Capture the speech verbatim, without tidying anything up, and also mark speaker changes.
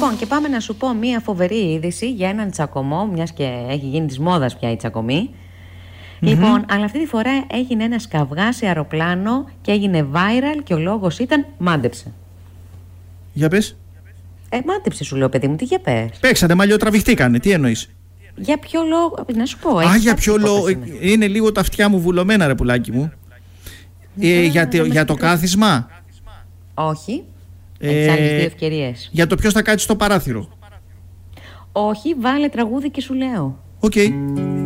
Speaker 1: Λοιπόν, και πάμε να σου πω μία φοβερή είδηση για έναν τσακωμό, μιας και έχει γίνει της μόδας πια η τσακωμή. Mm-hmm. Λοιπόν, αλλά αυτή τη φορά έγινε ένας καυγάς σε αεροπλάνο και έγινε viral και ο λόγος ήταν μάντεψε.
Speaker 2: Για πες.
Speaker 1: Ε, μάντεψε σου λέω, παιδί μου, τι για πες.
Speaker 2: Παίξανε, μαλλιοτραβηχτήκανε, τι εννοείς?
Speaker 1: Για ποιο λόγο, να σου πω.
Speaker 2: Α, για ποιο λόγο. Είναι λίγο τα αυτιά μου βουλωμένα, ρε πουλάκι μου. Ε, για, το, για το κάθισμα.
Speaker 1: Όχι. Έχεις άλλες δύο ευκαιρίες.
Speaker 2: Για το ποιος θα κάτσει στο παράθυρο.
Speaker 1: Όχι, βάλε τραγούδι και σου λέω.
Speaker 2: Οκ. Okay.